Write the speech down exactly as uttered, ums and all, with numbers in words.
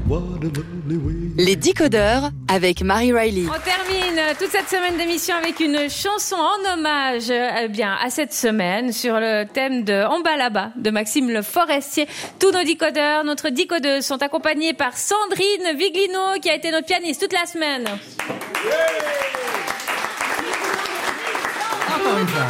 Les décodeurs avec Marie Riley. On termine toute cette semaine d'émission avec une chanson en hommage eh bien, à cette semaine sur le thème de On bat là-bas de Maxime Le Forestier. Tous nos décodeurs, notre décodeuse sont accompagnés par Sandrine Viglino qui a été notre pianiste toute la semaine. Encore une fois.